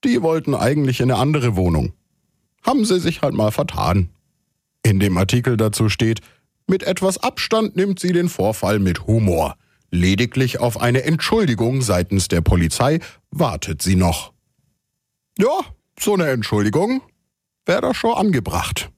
Die wollten eigentlich in eine andere Wohnung. Haben sie sich halt mal vertan. In dem Artikel dazu steht, mit etwas Abstand nimmt sie den Vorfall mit Humor. Lediglich auf eine Entschuldigung seitens der Polizei wartet sie noch. Ja, so eine Entschuldigung wäre doch schon angebracht.